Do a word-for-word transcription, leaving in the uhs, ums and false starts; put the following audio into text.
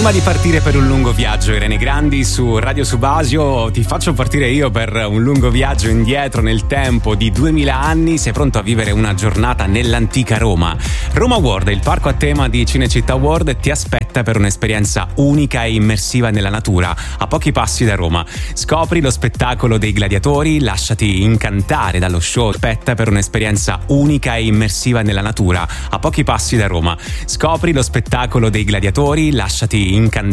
Prima di partire per un lungo viaggio, Irene Grandi su Radio Subasio, ti faccio partire io per un lungo viaggio indietro nel tempo di duemila anni. Sei pronto a vivere una giornata nell'antica Roma? Roma World, il parco a tema di Cinecittà World, ti aspetta per un'esperienza unica e immersiva nella natura, a pochi passi da Roma. Scopri lo spettacolo dei gladiatori, lasciati incantare dallo show. Aspetta per un'esperienza unica e immersiva nella natura, a pochi passi da Roma. Scopri lo spettacolo dei gladiatori, lasciati incantare